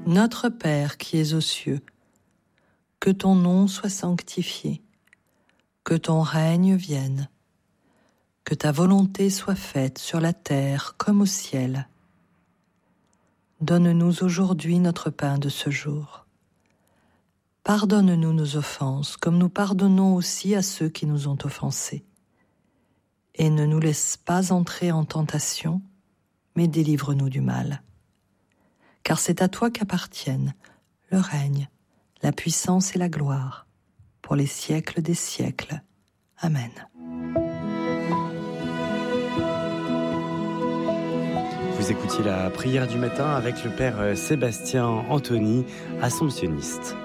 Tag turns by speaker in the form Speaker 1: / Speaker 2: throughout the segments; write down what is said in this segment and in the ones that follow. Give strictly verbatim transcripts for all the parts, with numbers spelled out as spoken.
Speaker 1: Notre Père qui es aux cieux, que ton nom soit sanctifié, que ton règne vienne, que ta volonté soit faite sur la terre comme au ciel. Donne-nous aujourd'hui notre pain de ce jour. Pardonne-nous nos offenses, comme nous pardonnons aussi à ceux qui nous ont offensés. Et ne nous laisse pas entrer en tentation, mais délivre-nous du mal. Car c'est à toi qu'appartiennent le règne, la puissance et la gloire, pour les siècles des siècles. Amen.
Speaker 2: Vous écoutiez la prière du matin avec le Père Sébastien Anthony, assomptionniste.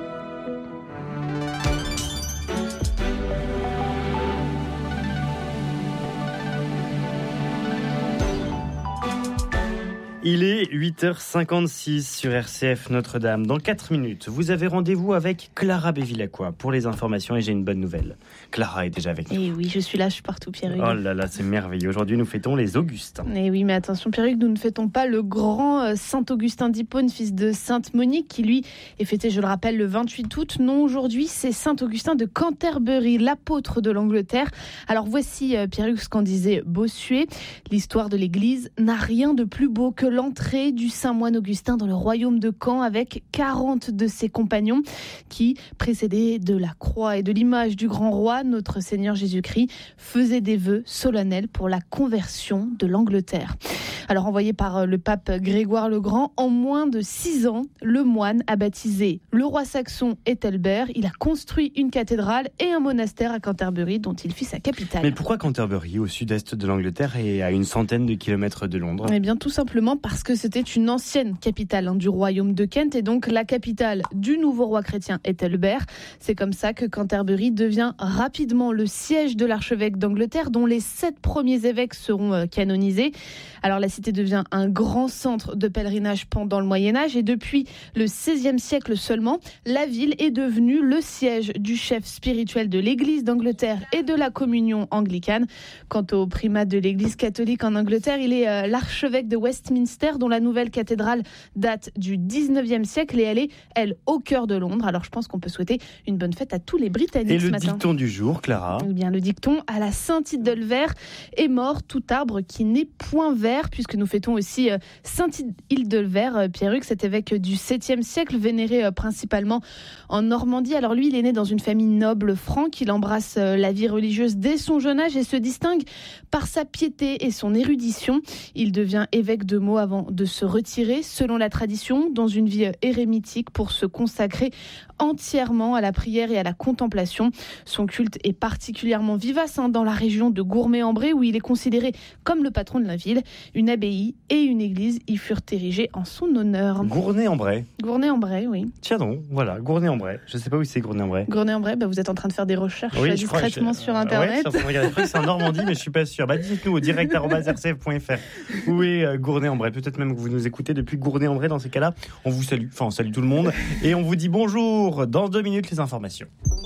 Speaker 2: Il est huit heures cinquante-six sur R C F Notre-Dame. Dans quatre minutes, vous avez rendez-vous avec Clara Bevilacqua pour les informations et j'ai une bonne nouvelle. Clara est déjà avec nous.
Speaker 3: Et oui, je suis là, je suis partout, Pierruc.
Speaker 2: Oh là là, c'est merveilleux. Aujourd'hui, nous fêtons les Augustins.
Speaker 3: Et oui, mais attention, Pierruc, nous ne fêtons pas le grand Saint Augustin d'Hippone, fils de Sainte Monique, qui lui est fêté, je le rappelle, le vingt-huit août. Non, aujourd'hui, c'est Saint Augustin de Canterbury, l'apôtre de l'Angleterre. Alors voici, Pierruc, ce qu'en disait Bossuet. L'histoire de l'Église n'a rien de plus beau que l'entrée du saint moine Augustin dans le royaume de Caen avec quarante de ses compagnons qui, précédés de la croix et de l'image du grand roi, notre Seigneur Jésus-Christ, faisaient des vœux solennels pour la conversion de l'Angleterre. Alors envoyé par le pape Grégoire le Grand, en moins de six ans, le moine a baptisé le roi saxon Ethelbert. Il a construit une cathédrale et un monastère à Canterbury dont il fit sa capitale.
Speaker 2: Mais pourquoi Canterbury, au sud-est de l'Angleterre et à une centaine de kilomètres de Londres ?
Speaker 3: Eh bien tout simplement parce que c'était une ancienne capitale hein, du royaume de Kent et donc la capitale du nouveau roi chrétien Ethelbert. C'est comme ça que Canterbury devient rapidement le siège de l'archevêque d'Angleterre dont les sept premiers évêques seront euh, canonisés. Alors la cité devient un grand centre de pèlerinage pendant le Moyen-Âge et depuis le seizième siècle seulement, la ville est devenue le siège du chef spirituel de l'Église d'Angleterre et de la communion anglicane. Quant au primat de l'Église catholique en Angleterre, il est euh, l'archevêque de Westminster dont la nouvelle cathédrale date du dix-neuvième siècle et elle est, elle, au cœur de Londres. Alors je pense qu'on peut souhaiter une bonne fête à tous les Britanniques ce matin.
Speaker 2: Et le dicton du jour, Clara ?
Speaker 3: Eh bien, le dicton à la Saint-Hildebrand est mort tout arbre qui n'est point vert, puisque nous fêtons aussi Saint-Hildebrand, Pierruc, cet évêque du septième siècle, vénéré principalement en Normandie. Alors lui, il est né dans une famille noble franque, il embrasse la vie religieuse dès son jeune âge et se distingue par sa piété et son érudition. Il devient évêque de Meaux avant de se retirer, selon la tradition, dans une vie érémitique pour se consacrer entièrement à la prière et à la contemplation. Son culte est particulièrement vivace hein, dans la région de Gournay-en-Bray où il est considéré comme le patron de la ville. Une abbaye et une église y furent érigées en son honneur.
Speaker 2: Gournay-en-Bray.
Speaker 3: Gournay-en-Bray, oui.
Speaker 2: Tiens donc, voilà, Gournay-en-Bray. Je ne sais pas où c'est Gournay-en-Bray.
Speaker 3: Gournay-en-Bray, bah vous êtes en train de faire des recherches
Speaker 2: oui,
Speaker 3: discrètement
Speaker 2: je...
Speaker 3: sur Internet.
Speaker 2: Oui, je suis c'est en Normandie, mais je suis pas sûr. Bah, dites-nous au direct arobase r c f point f r où est euh, Gournay-en-Bray. Peut-être même que vous nous écoutez depuis Gournay-en-Bray. Dans ces cas-là, on vous salue. Enfin, on salue tout le monde et on vous dit bonjour. Dans deux minutes, les informations.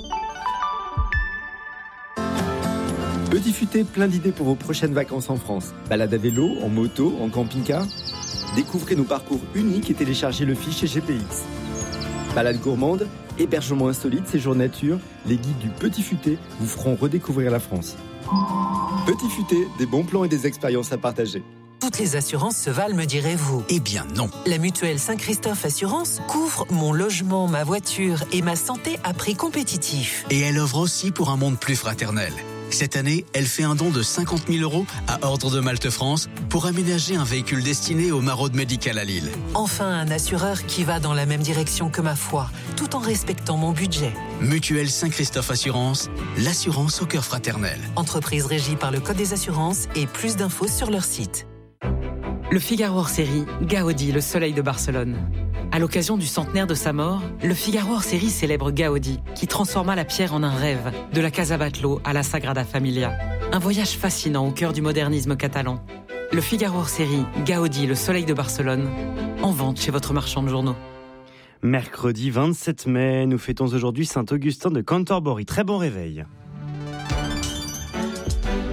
Speaker 4: Petit Futé, plein d'idées pour vos prochaines vacances en France. Balade à vélo, en moto, en camping-car. Découvrez nos parcours uniques et téléchargez le fichier G P X. Balade gourmande, hébergement insolite, séjour nature, les guides du Petit Futé vous feront redécouvrir la France. Petit Futé, des bons plans et des expériences à partager.
Speaker 5: Toutes les assurances se valent, me direz-vous.
Speaker 6: Eh bien non.
Speaker 5: La mutuelle Saint-Christophe Assurance couvre mon logement, ma voiture et ma santé à prix compétitif.
Speaker 6: Et elle offre aussi pour un monde plus fraternel. Cette année, elle fait un don de cinquante mille euros à Ordre de Malte France pour aménager un véhicule destiné aux maraudes médicales à Lille.
Speaker 5: Enfin, un assureur qui va dans la même direction que ma foi, tout en respectant mon budget.
Speaker 6: Mutuelle Saint-Christophe Assurance, l'assurance au cœur fraternel.
Speaker 5: Entreprise régie par le Code des assurances et plus d'infos sur leur site.
Speaker 7: Le Figaro hors série, Gaudi, le soleil de Barcelone. À l'occasion du centenaire de sa mort, le Figaro hors série célèbre Gaudi, qui transforma la pierre en un rêve, de la Casa Batlló à la Sagrada Familia. Un voyage fascinant au cœur du modernisme catalan. Le Figaro hors série, Gaudi, le soleil de Barcelone, en vente chez votre marchand de journaux.
Speaker 2: Mercredi vingt-sept mai, nous fêtons aujourd'hui Saint-Augustin de Canterbury. Très bon réveil.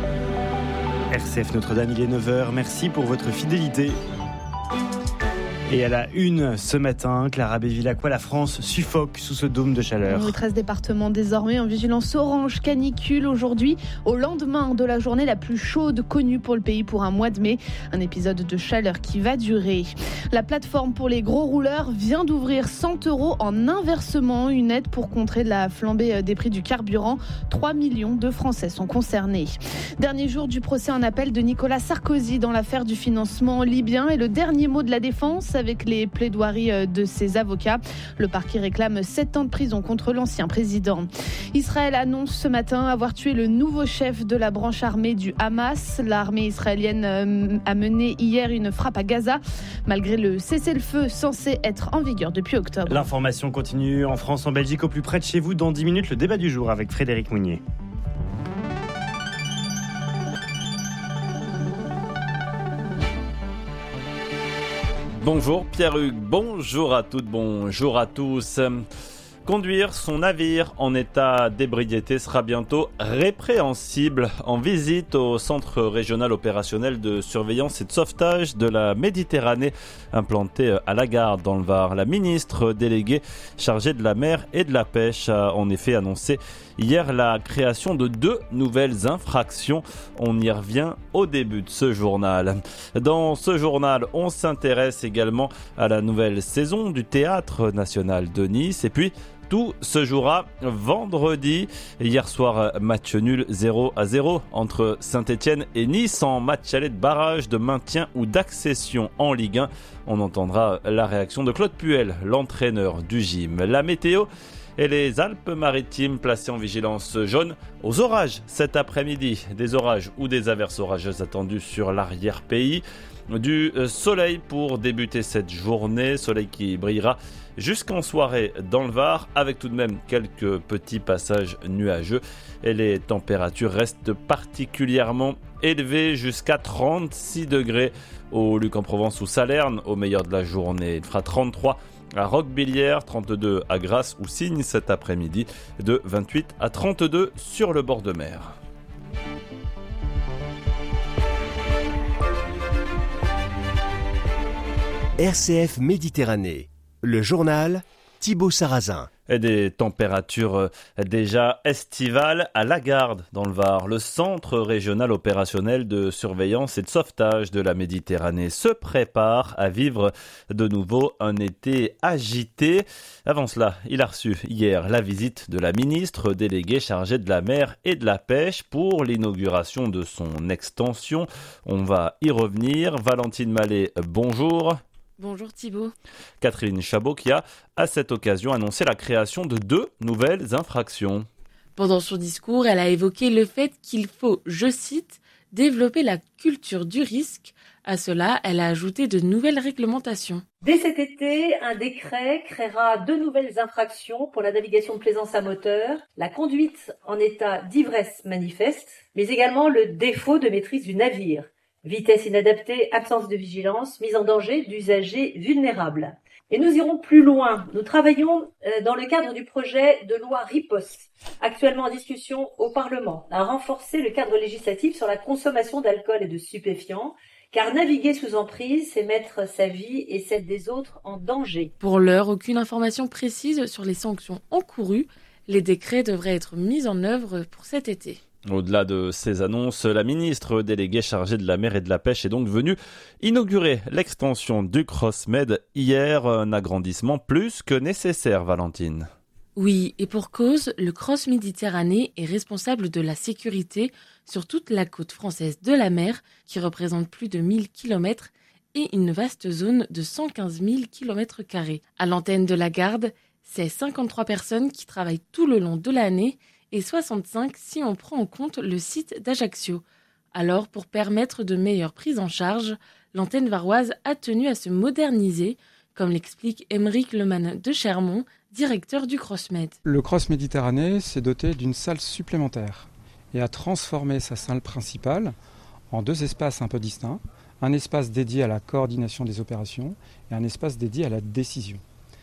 Speaker 2: R C F Notre-Dame, il est neuf heures. Merci pour votre fidélité. Et à la une ce matin, Clara Béville-Lacroix, la France suffoque sous ce dôme de chaleur.
Speaker 3: Oui, treize départements désormais en vigilance orange canicule aujourd'hui, au lendemain de la journée la plus chaude connue pour le pays pour un mois de mai. Un épisode de chaleur qui va durer. La plateforme pour les gros rouleurs vient d'ouvrir cent euros en inversement, une aide pour contrer la flambée des prix du carburant. trois millions de Français sont concernés. Dernier jour du procès en appel de Nicolas Sarkozy dans l'affaire du financement libyen et le dernier mot de la défense avec les plaidoiries de ses avocats. Le parquet réclame sept ans de prison contre l'ancien président. Israël annonce ce matin avoir tué le nouveau chef de la branche armée du Hamas. L'armée israélienne a mené hier une frappe à Gaza, malgré le cessez-le-feu censé être en vigueur depuis octobre.
Speaker 2: L'information continue en France, en Belgique, au plus près de chez vous. Dans dix minutes, le débat du jour avec Frédéric Mounier.
Speaker 8: Bonjour Pierre-Hugues, bonjour à toutes, bonjour à tous. Conduire son navire en état d'ébriété sera bientôt répréhensible. En visite au centre régional opérationnel de surveillance et de sauvetage de la Méditerranée implanté à la Garde dans le Var, la ministre déléguée chargée de la mer et de la pêche a en effet annoncé hier la création de deux nouvelles infractions. On y revient au début de ce journal. Dans ce journal, on s'intéresse également à la nouvelle saison du Théâtre National de Nice et puis tout se jouera vendredi. Hier soir, match nul zéro à zéro entre Saint-Etienne et Nice en match aller de barrage de maintien ou d'accession en Ligue un. On entendra la réaction de Claude Puel, l'entraîneur du gym. La météo et les Alpes-Maritimes placées en vigilance jaune aux orages cet après-midi. Des orages ou des averses orageuses attendues sur l'arrière-pays. Du soleil pour débuter cette journée, soleil qui brillera jusqu'en soirée dans le Var, avec tout de même quelques petits passages nuageux. Et les températures restent particulièrement élevées jusqu'à trente-six degrés au Luc-en-Provence ou Salerne au meilleur de la journée. Il fera trente-trois à Roquebillière, trente-deux à Grasse ou Signes cet après-midi, de vingt-huit à trente-deux sur le bord de mer.
Speaker 9: R C F Méditerranée, le journal Thibaut Sarrazin.
Speaker 8: Et des températures déjà estivales à la Garde dans le Var. Le centre régional opérationnel de surveillance et de sauvetage de la Méditerranée se prépare à vivre de nouveau un été agité. Avant cela, il a reçu hier la visite de la ministre déléguée chargée de la mer et de la pêche pour l'inauguration de son extension. On va y revenir. Valentine Mallet, bonjour.
Speaker 10: Bonjour Thibaut.
Speaker 8: Catherine Chabot qui a, à cette occasion, annoncé la création de deux nouvelles infractions.
Speaker 10: Pendant son discours, elle a évoqué le fait qu'il faut, je cite, « développer la culture du risque ». À cela, elle a ajouté de nouvelles réglementations.
Speaker 11: Dès cet été, un décret créera deux nouvelles infractions pour la navigation de plaisance à moteur, la conduite en état d'ivresse manifeste, mais également le défaut de maîtrise du navire. Vitesse inadaptée, absence de vigilance, mise en danger d'usagers vulnérables. Et nous irons plus loin. Nous travaillons dans le cadre du projet de loi RIPOS, actuellement en discussion au Parlement, à renforcer le cadre législatif sur la consommation d'alcool et de stupéfiants, car naviguer sous emprise, c'est mettre sa vie et celle des autres en danger.
Speaker 10: Pour l'heure, aucune information précise sur les sanctions encourues. Les décrets devraient être mis en œuvre pour cet été.
Speaker 8: Au-delà de ces annonces, la ministre déléguée chargée de la mer et de la pêche est donc venue inaugurer l'extension du CrossMed hier, un agrandissement plus que nécessaire, Valentine.
Speaker 10: Oui, et pour cause, le Cross Méditerranée est responsable de la sécurité sur toute la côte française de la mer, qui représente plus de mille kilomètres et une vaste zone de cent quinze mille kilomètres carrés. À l'antenne de la Garde, c'est cinquante-trois personnes qui travaillent tout le long de l'année et soixante-cinq si on prend en compte le site d'Ajaccio. Alors, pour permettre de meilleures prises en charge, l'antenne varoise a tenu à se moderniser, comme l'explique Émeric Lemann de Chermont, directeur du CrossMed.
Speaker 12: Le Cross Méditerranée s'est doté d'une salle supplémentaire et a transformé sa salle principale en deux espaces un peu distincts, un espace dédié à la coordination des opérations et un espace dédié à la décision.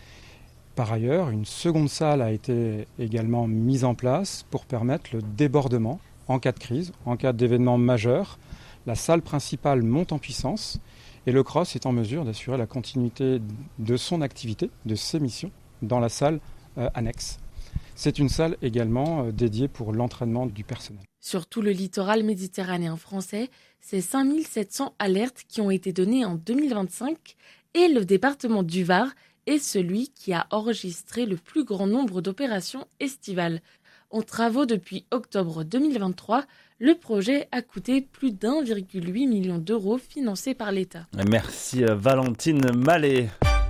Speaker 12: Par ailleurs, une seconde salle a été également mise en place pour permettre le débordement en cas de crise, en cas d'événement majeur. La salle principale monte en puissance Et le cross est en mesure d'assurer la continuité de son activité, de ses missions, dans la salle euh, annexe. C'est une salle également euh, dédiée pour l'entraînement du personnel.
Speaker 10: Sur tout le littoral méditerranéen français, c'est cinq mille sept cents alertes qui ont été données en deux mille vingt-cinq et le département du Var est celui qui a enregistré le plus grand nombre d'opérations estivales. En travaux depuis octobre deux mille vingt-trois, le projet a coûté plus d'un virgule huit million d'euros financés par l'État.
Speaker 8: Merci Valentine Mallet.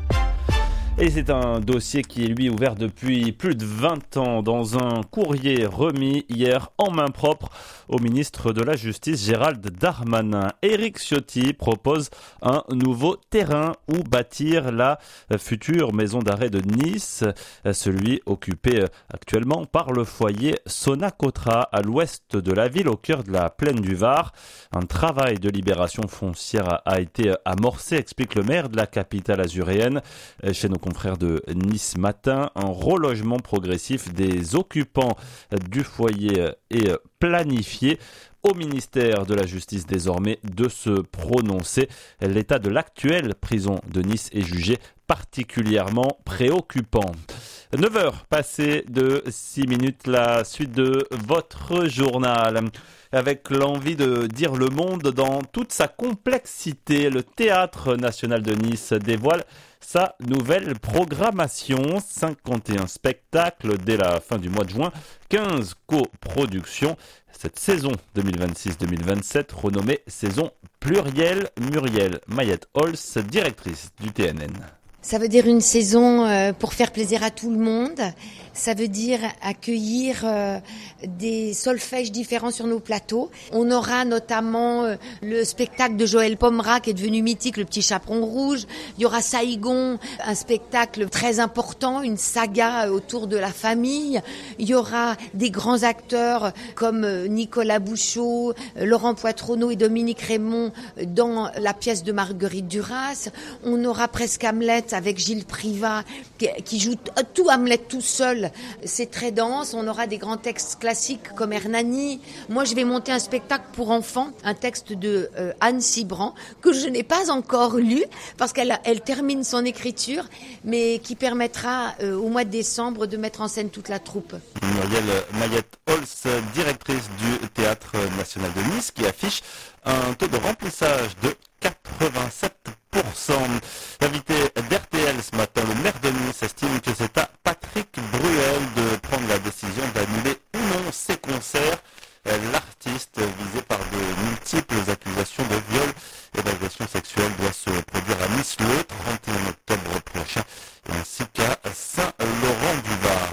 Speaker 8: Et c'est un dossier qui est lui ouvert depuis plus de vingt ans dans un courrier remis hier en main propre au ministre de la Justice Gérald Darmanin. Éric Ciotti propose un nouveau terrain où bâtir la future maison d'arrêt de Nice, celui occupé actuellement par le foyer Sonacotra à l'ouest de la ville, au cœur de la plaine du Var. Un travail de libération foncière a été amorcé, explique le maire de la capitale azuréenne. Chez nos confrères de Nice Matin, un relogement progressif des occupants du foyer est planifié. Au ministère de la Justice désormais de se prononcer. L'état de l'actuelle prison de Nice est jugé particulièrement préoccupant. neuf heures passées de six minutes, la suite de votre journal. Avec l'envie de dire le monde dans toute sa complexité, le Théâtre national de Nice dévoile sa nouvelle programmation. cinquante et un spectacles dès la fin du mois de juin, quinze coproductions. Cette saison deux mille vingt-six deux mille vingt-sept, renommée saison plurielle. Muriel Mayette-Holz, directrice du T N N.
Speaker 13: Ça veut dire une saison euh, pour faire plaisir à tout le monde. Ça veut dire accueillir euh, des solfèges différents sur nos plateaux. On aura notamment euh, le spectacle de Joël Pomera qui est devenu mythique, Le Petit Chaperon Rouge. Il y aura Saïgon, un spectacle très important, une saga autour de la famille. Il y aura des grands acteurs comme Nicolas Bouchot, Laurent Poitronneau et Dominique Raymond dans la pièce de Marguerite Duras. On aura presque Hamlet avec Gilles Privat qui joue tout Hamlet tout seul. C'est très dense. On aura des grands textes classiques comme Hernani. Moi, je vais monter un spectacle pour enfants, un texte de euh, Anne Cibran que je n'ai pas encore lu parce qu'elle elle termine son écriture, mais qui permettra euh, au mois de décembre de mettre en scène toute la troupe.
Speaker 8: Muriel Mayette-Holz, directrice du Théâtre national de Nice, qui affiche un taux de remplissage de quatre-vingt-sept pour cent. L'invité d'R T L ce matin, le maire de Nice, estime que c'est à Patrick Bruel de prendre la décision d'annuler ou non ses concerts. L'artiste, visé par de multiples accusations de viol et d'agression sexuelle, doit se produire à Nice le trente et un octobre prochain, ainsi qu'à Saint-Laurent-du-Var.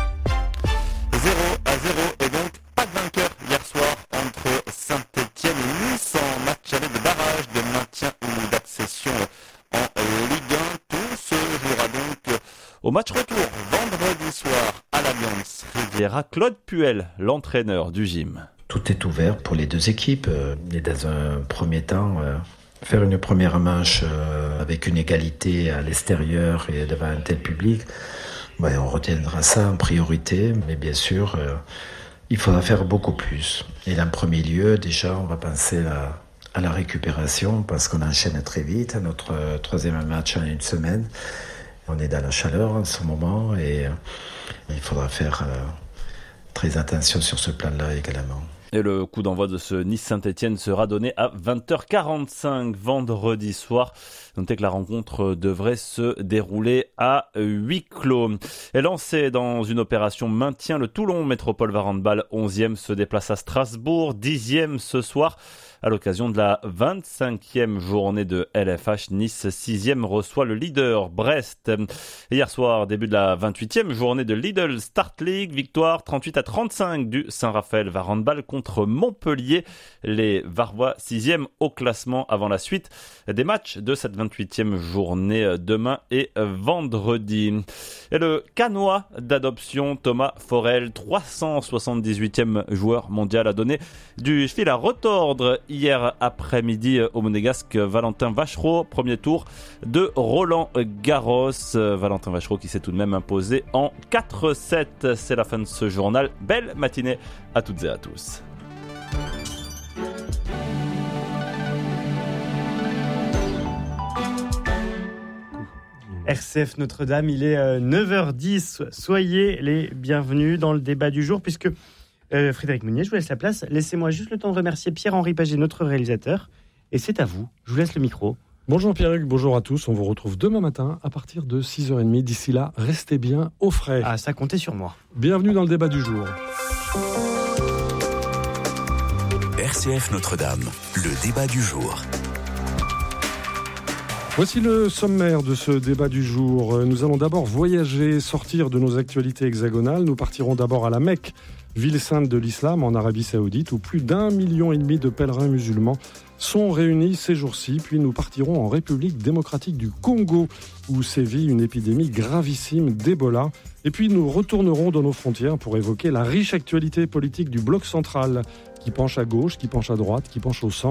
Speaker 8: zéro à zéro et donc pas de vainqueur hier soir entre Saint-Etienne et Nice en match aller de barrage de maintien ou d'accession en Ligue un. Tout se jouera donc au match retour vendredi soir à l'Alliance Riviera. Claude Puel, l'entraîneur du gym.
Speaker 14: Tout est ouvert pour les deux équipes. Et dans un premier temps, faire une première manche avec une égalité à l'extérieur et devant un tel public, ben on retiendra ça en priorité. Mais bien sûr, il faudra faire beaucoup plus. Et en premier lieu, déjà, on va penser à, à la récupération parce qu'on enchaîne très vite. Notre troisième match en une semaine. On est dans la chaleur en ce moment et il faudra faire très attention sur ce plan-là également.
Speaker 8: Et le coup d'envoi de ce Nice-Saint-Etienne sera donné à vingt heures quarante-cinq vendredi soir. Notez que la rencontre devrait se dérouler à huis clos. Et lancé dans une opération maintien, le Toulon Métropole Var Handball onzième se déplace à Strasbourg, dixième ce soir. À l'occasion de la vingt-cinquième journée de L F H, Nice sixième reçoit le leader Brest. Et hier soir, début de la vingt-huitième journée de Lidl Start League, victoire trente-huit à trente-cinq du Saint-Raphaël Var Handball contre Montpellier. Les Varois sixième au classement avant la suite des matchs de cette vingt-huitième journée demain et vendredi. Et le Canois d'adoption Thomas Forel, trois cent soixante-dix-huitième joueur mondial, a donné du fil à retordre hier après-midi au monégasque Valentin Vachereau. Premier tour de Roland Garros. Valentin Vachereau qui s'est tout de même imposé en quatre sept. C'est la fin de ce journal. Belle matinée à toutes et à tous.
Speaker 2: R C F Notre-Dame, il est euh, neuf heures dix. Soyez les bienvenus dans le débat du jour, puisque euh, Frédéric Mounier, je vous laisse la place. Laissez-moi juste le temps de remercier Pierre-Henri Paget, notre réalisateur. Et c'est à vous. Je vous laisse le micro.
Speaker 15: Bonjour Pierre-Hugues, bonjour à tous. On vous retrouve demain matin à partir de six heures trente. D'ici là, restez bien au frais.
Speaker 2: Ah, ça comptait sur moi.
Speaker 15: Bienvenue dans le débat du jour.
Speaker 16: R C F Notre-Dame, le débat du jour.
Speaker 15: Voici le sommaire de ce débat du jour. Nous allons d'abord voyager, sortir de nos actualités hexagonales. Nous partirons d'abord à la Mecque, ville sainte de l'islam en Arabie Saoudite, où plus d'un million et demi de pèlerins musulmans sont réunis ces jours-ci. Puis nous partirons en République démocratique du Congo, où sévit une épidémie gravissime d'Ebola. Et puis nous retournerons dans nos frontières pour évoquer la riche actualité politique du bloc central, qui penche à gauche, qui penche à droite, qui penche au centre.